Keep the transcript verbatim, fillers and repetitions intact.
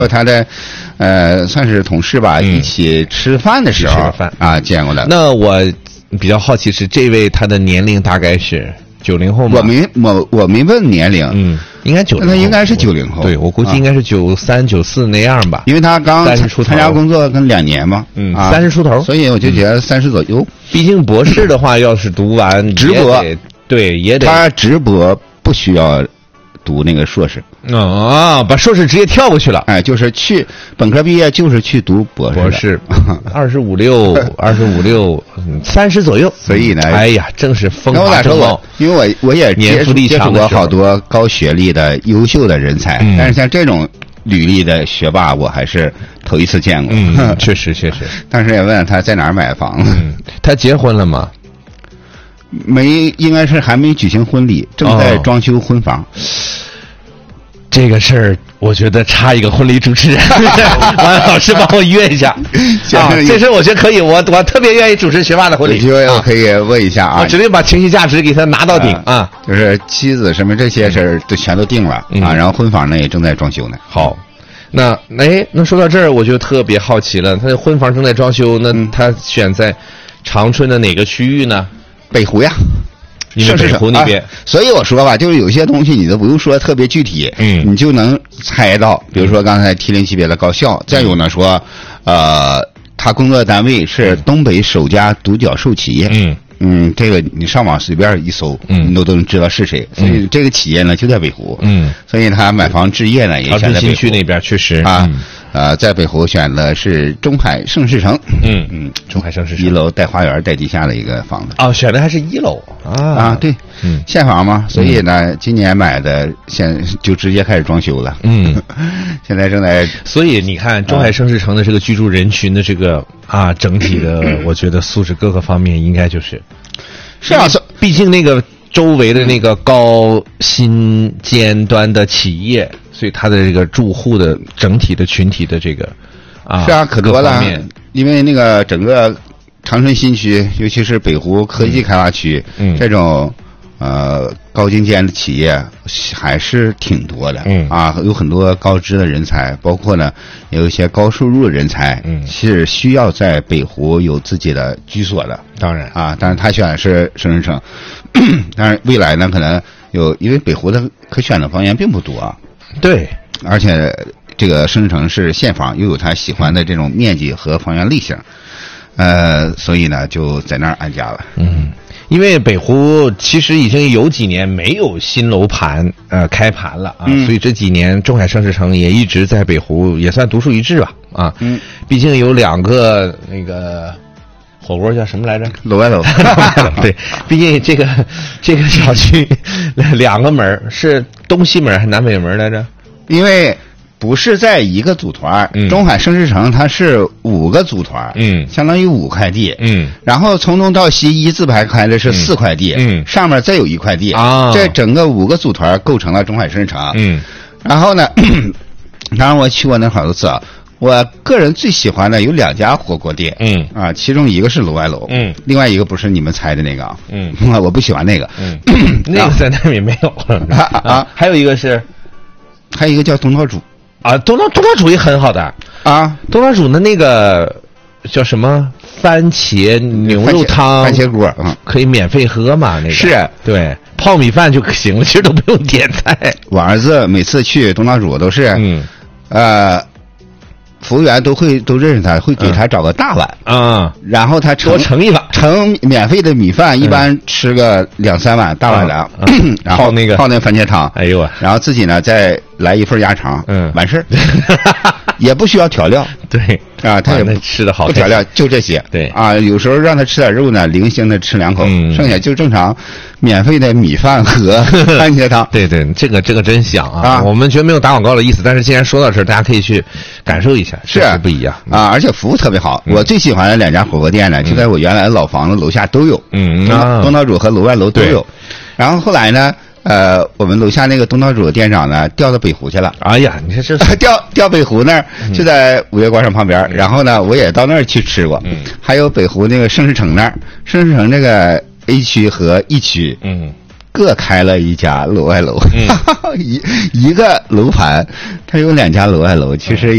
他的呃算是同事吧， 嗯、 一起吃饭的时候吃饭啊见过的。 那我比较好奇是这位他的年龄大概是九零后吗？ 我没我我没问年龄， 嗯，应该九零后， 那应该是九零后， 对我估计应该是九三九四那样吧， 因为他刚三十出头参加工作跟两年嘛， 嗯， 啊、 三十出头， 所以我就觉得三十左右。 毕竟博士的话，要是读完直博， 对也得他直博不需要读那个硕士啊，把硕士直接跳过去了。 哎，就是去本科毕业就是去读博士。 博士，二十五六，二十五六，三十左右。 所以呢， 哎呀，正是风华正茂。 因为我我也年富力接触过好多嗯高学历的优秀的人才，嗯、但是像这种履历的学霸，我还是头一次见过。 嗯，确实确实。 当时也问他在哪儿买房子。 嗯，他结婚了吗？ 没，应该是还没举行婚礼，正在装修婚房。哦， 这个事儿，我觉得差一个婚礼主持人，王老师帮我约一下啊！这事我觉得可以，我我特别愿意主持学霸的婚礼。 有机会我可以问一下啊！ 我指定把情绪价值给他拿到顶啊！ 啊就是妻子什么这些事儿都全都定了、嗯、啊，然后婚房呢也正在装修呢。 好，那哎，那说到这儿，我就特别好奇了，他的婚房正在装修，那他选在长春的哪个区域呢？ 北湖呀。 因为北湖那边、 啊，所以我说吧，就是有些东西你都不用说特别具体， 嗯， 你就能猜到。比如说刚才提零级别的高校，嗯、再有呢说，呃，他工作单位是东北首家独角兽企业， 嗯嗯，这个你上网随便一搜， 嗯， 你都都能知道是谁。所以这个企业呢就在北湖， 嗯， 所以他买房置业呢也选在北湖。 新区那边确实啊。嗯呃，在北湖选的是中海盛世城， 嗯嗯，中海盛世城一楼带花园带地下的一个房子。 哦，选的还是一楼啊啊，对， 嗯， 现房嘛，所以呢，嗯、今年买的现就直接开始装修了， 嗯， 现在正在。 所以你看，中海盛世城的这个居住人群的这个啊，整体的，我觉得素质各个方面应该就是是啊， 毕竟那个周围的那个高薪尖端的企业。所以它的这个住户的整体的群体的这个啊， 是啊，可多了。因为那个整个长春新区，尤其是北湖科技开发区， 嗯， 这种呃高精尖的企业还是挺多的， 嗯啊，有很多高知的人才，包括呢有一些高收入的人才， 嗯， 是需要在北湖有自己的居所的。 当然啊，但是他选的是盛世城，当然未来呢可能有，因为北湖的可选的房源并不多啊。 对， 而且这个盛世城是现房，又有他喜欢的这种面积和房源类型，呃，所以呢就在那儿安家了。 嗯，因为北湖其实已经有几年没有新楼盘呃开盘了啊、嗯，所以这几年中海盛世城也一直在北湖也算独树一帜吧啊。 嗯， 毕竟有两个那个。火锅叫什么来着？ 楼外楼。 对，毕竟这个这个小区两个门是东西门还是南北门来着？ 因为不是在一个组团， 嗯、 中海盛世城它是五个组团， 嗯， 相当于五块地， 嗯， 然后从东到西一字排开的是四块地， 嗯， 上面再有一块地啊， 这整个五个组团构成了中海盛世城， 嗯， 然后呢，当然我去过那好多次啊。我个人最喜欢的有两家火锅店， 嗯啊，其中一个是楼外楼， 嗯， 另外一个不是你们猜的那个， 嗯， 我不喜欢那个， 嗯，那个在那里没有啊啊， 还有一个是， 还有一个叫东道主， 啊，东道东道主也很好的啊， 东道主的那个叫什么番茄牛肉汤， 番茄锅，嗯， 可以免费喝嘛？那个是对，泡米饭就行了，其实都不用点菜。 我儿子每次去东道主都是， 嗯， 呃。服务员都会都认识他，会给他找个大碗啊、 嗯，然后他盛多盛一碗， 盛免费的米饭，一般吃个两三碗大碗凉， 嗯、 然后泡那个泡那番茄汤， 哎呦， 然后自己呢再来一份鸭肠， 嗯， 完事儿，也不需要调料， 对啊，他也不吃的好， 不调料就这些， 对啊，有时候让他吃点肉呢，零星的吃两口， 嗯、 剩下就正常免费的米饭和番茄汤， 对对，这个这个真香啊！ 啊我们绝没有打广告的意思，但是既然说到这儿，大家可以去感受一下， 是不一样啊，而且服务特别好。 嗯、 我最喜欢的两家火锅店呢，就在我原来的老房子楼下都有， 嗯， 东东道主和楼外楼都有。然后后来呢，呃，我们楼下那个东道主的店长呢，调到北湖去了。 哎呀，你看这调调北湖那儿，就在五月广场旁边。 嗯、 然后呢，我也到那儿去吃过。 嗯， 还有北湖那个盛世城那儿，盛世城这个 A 区和 E 区， 嗯。 各开了一家楼外楼， 嗯、 一一个楼盘，它有两家楼外楼，其实。